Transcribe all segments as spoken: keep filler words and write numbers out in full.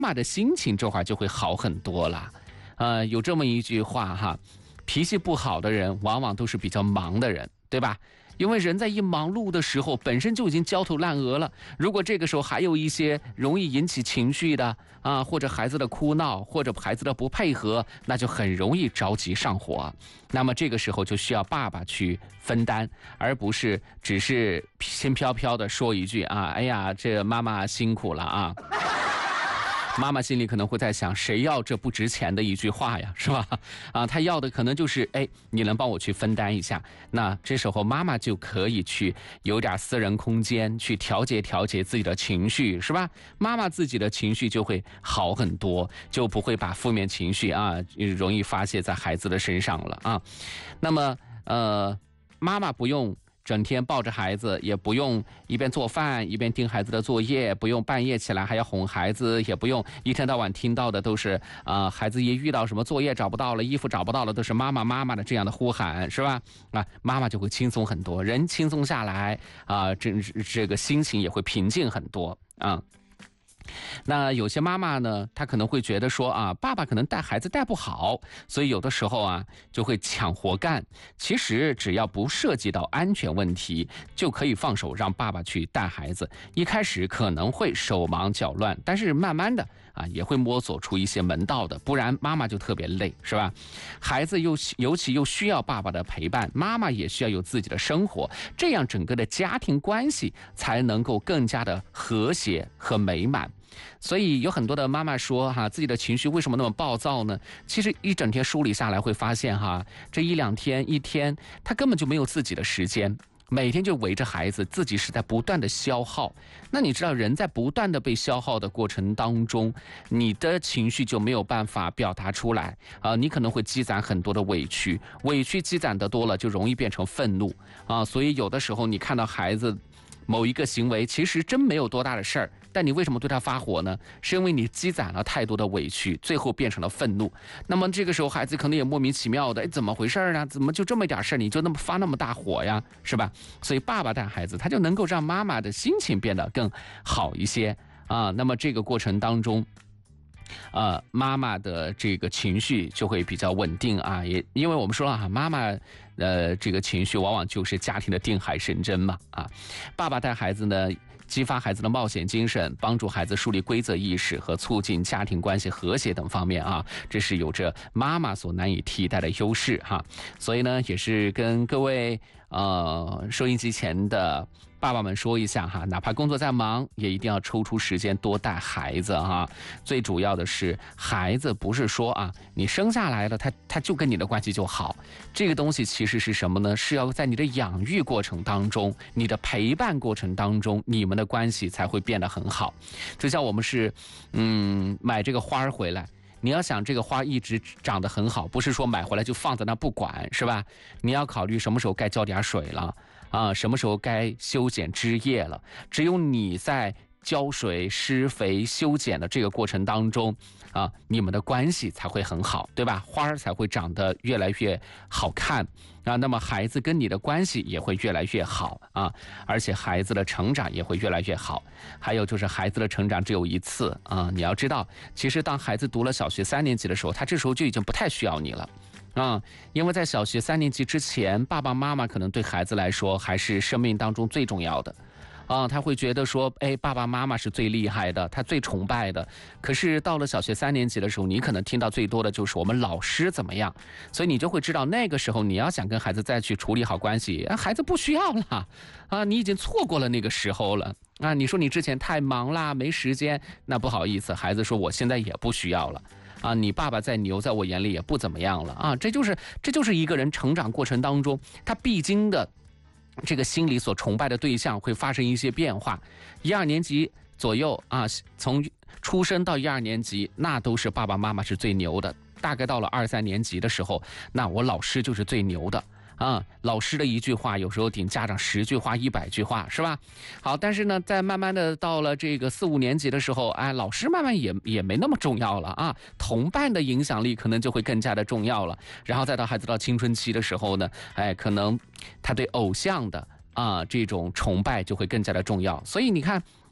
妈的心情这会儿就会好很多了。呃，有这么一句话哈，脾气不好的人往往都是比较忙的人，对吧？因为人在一忙碌的时候本身就已经焦头烂额了，如果这个时候还有一些容易引起情绪的啊，或者孩子的哭闹，或者孩子的不配合，那就很容易着急上火。那么这个时候就需要爸爸去分担，而不是只是轻飘飘的说一句啊，哎呀，这妈妈辛苦了啊。妈妈心里可能会在想，谁要这不值钱的一句话呀，是吧？啊，他要的可能就是，哎，你能帮我去分担一下。那这时候妈妈就可以去有点私人空间，去调节调节自己的情绪，是吧？妈妈自己的情绪就会好很多，就不会把负面情绪啊容易发泄在孩子的身上了啊。那么，呃，妈妈不用整天抱着孩子，也不用一边做饭一边盯孩子的作业，不用半夜起来还要哄孩子，也不用一天到晚听到的都是啊、呃，孩子一遇到什么作业找不到了，衣服找不到了，都是妈妈妈妈的这样的呼喊，是吧？啊，妈妈就会轻松很多，人轻松下来啊、呃，这这个心情也会平静很多啊。那有些妈妈呢，她可能会觉得说啊，爸爸可能带孩子带不好，所以有的时候啊就会抢活干。其实只要不涉及到安全问题，就可以放手让爸爸去带孩子。一开始可能会手忙脚乱，但是慢慢的啊也会摸索出一些门道的，不然妈妈就特别累，是吧？孩子又尤其又需要爸爸的陪伴，妈妈也需要有自己的生活，这样整个的家庭关系才能够更加的和谐和美满。所以有很多的妈妈说哈，自己的情绪为什么那么暴躁呢？其实一整天梳理下来会发现哈，这一两天一天她根本就没有自己的时间，每天就围着孩子，自己是在不断的消耗。那你知道人在不断的被消耗的过程当中，你的情绪就没有办法表达出来啊、呃，你可能会积攒很多的委屈，委屈积攒的多了就容易变成愤怒啊。所以有的时候你看到孩子某一个行为其实真没有多大的事儿，但你为什么对他发火呢？是因为你积攒了太多的委屈，最后变成了愤怒。那么这个时候孩子可能也莫名其妙的，哎，怎么回事呢？怎么就这么一点事儿你就那么发那么大火呀，是吧？所以爸爸带孩子他就能够让妈妈的心情变得更好一些啊。那么这个过程当中呃，妈妈的这个情绪就会比较稳定啊，也因为我们说了哈，妈妈呃这个情绪往往就是家庭的定海神针嘛啊。爸爸带孩子呢，激发孩子的冒险精神，帮助孩子树立规则意识和促进家庭关系和谐等方面啊，这是有着妈妈所难以替代的优势哈。所以呢，也是跟各位呃收音机前的爸爸们说一下哈，哪怕工作再忙，也一定要抽出时间多带孩子哈。最主要的是，孩子不是说啊，你生下来了，他他就跟你的关系就好。这个东西其实是什么呢？是要在你的养育过程当中，你的陪伴过程当中，你们的关系才会变得很好。就像我们是，嗯，买这个花儿回来。你要想这个花一直长得很好，不是说买回来就放在那不管，是吧？你要考虑什么时候该浇点水了啊，什么时候该修剪枝叶了。只有你在浇水、施肥、修剪的这个过程当中啊，你们的关系才会很好，对吧？花儿才会长得越来越好看啊，那么孩子跟你的关系也会越来越好啊，而且孩子的成长也会越来越好。还有就是孩子的成长只有一次啊，你要知道，其实当孩子读了小学三年级的时候，他这时候就已经不太需要你了。啊、嗯，因为在小学三年级之前，爸爸妈妈可能对孩子来说还是生命当中最重要的。啊、嗯，他会觉得说，哎，爸爸妈妈是最厉害的，他最崇拜的。可是到了小学三年级的时候，你可能听到最多的就是我们老师怎么样，所以你就会知道那个时候你要想跟孩子再去处理好关系，孩子不需要了啊，你已经错过了那个时候了啊。你说你之前太忙啦，没时间，那不好意思，孩子说我现在也不需要了。啊，你爸爸再牛，在我眼里也不怎么样了啊！这就是这就是一个人成长过程当中他必经的这个心里所崇拜的对象会发生一些变化。一二年级左右啊，从出生到一二年级，那都是爸爸妈妈是最牛的。大概到了二三年级的时候，那我老师就是最牛的。啊，老师的一句话有时候顶家长十句话、一百句话，是吧？好，但是呢，在慢慢的到了这个四五年级的时候，哎，老师慢慢也也没那么重要了啊，同伴的影响力可能就会更加的重要了。然后再到孩子到青春期的时候呢，哎，可能他对偶像的啊这种崇拜就会更加的重要。所以你看，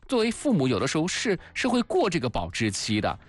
作为父母，有的时候是是会过这个保质期的。